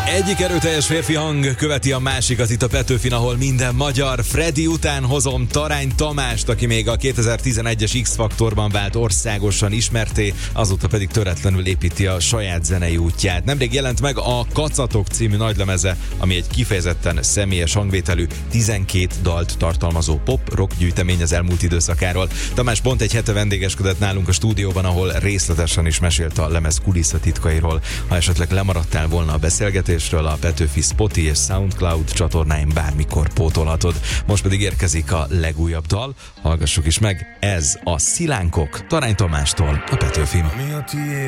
Egyik erőteljes férfi hang követi a másikat itt a Petőfin, ahol minden magyar. Freddy után hozom Tarány Tamást, aki még a 2011-es X-faktorban vált országosan ismerté, azóta pedig töretlenül építi a saját zenei útját. Nemrég jelent meg a Kacatok című nagylemeze, ami egy kifejezetten személyes hangvételű, 12 dalt tartalmazó pop-rock gyűjtemény az elmúlt időszakáról. Tamás pont egy hete vendégeskedett nálunk a stúdióban, ahol részletesen is mesélt a lemez kulisszatitkairól. Ha esetleg lemaradtál volna a beszélgetésről, a Petőfi Spotify és SoundCloud csatornáin bármikor pótolhatod. Most pedig érkezik a legújabb dal, hallgassuk is meg, ez a Szilánkok Tarány Tamástól a Petőfin.